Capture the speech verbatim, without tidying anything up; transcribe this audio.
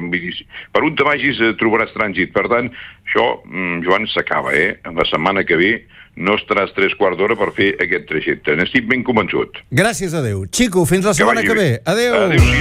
vull dir, per on te vagis eh, trobaràs trànsit. Per tant, això, mm, Joan, s'acaba, eh? La setmana que ve no estaràs tres quarts d'hora per fer aquest trajecte. N'estic ben convençut. Gràcies a Déu. Xico, fins la setmana que ve. Adéu. Adéu.